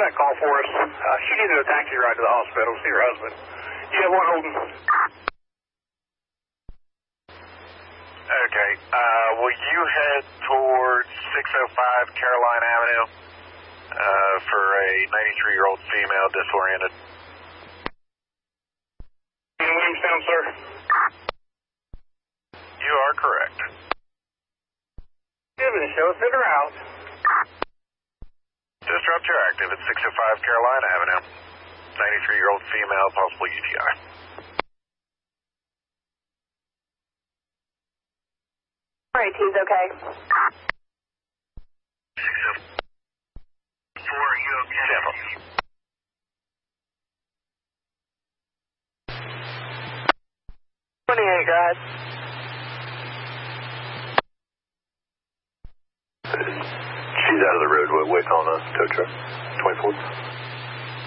that call for us. She needed a taxi ride to the hospital to see her husband. You have one holding. Okay. Will you head towards 605 Caroline Avenue for a 93-year-old female disoriented? In Williamstown, sir? You are correct. Give it a show. Send her out. Disruptor active at 605 Carolina Avenue. 93-year-old female, possible UTI. All right, team's okay. 604, are you okay? Sample. guys. She's out of the road, waiting on a tow truck. 24th.